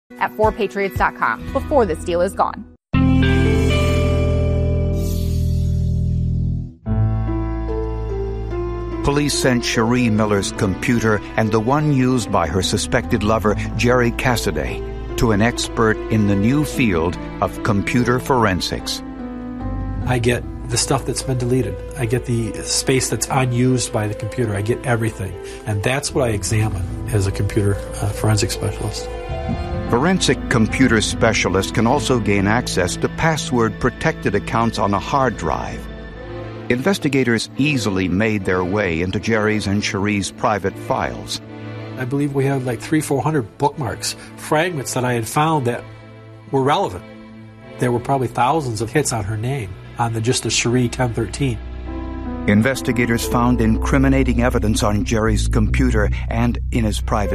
at 4patriots.com before this deal is gone. Police sent Cherie Miller's computer and the one used by her suspected lover, Jerry Cassidy, to an expert in the new field of computer forensics. I get the stuff that's been deleted. I get the space that's unused by the computer. I get everything. And that's what I examine as a computer forensic specialist. Forensic computer specialists can also gain access to password-protected accounts on a hard drive. Investigators easily made their way into Jerry's and Cherie's private files. I believe we had like 300-400 bookmarks, fragments that I had found that were relevant. There were probably thousands of hits on her name on just the Cherie 1013. Investigators found incriminating evidence on Jerry's computer and in his private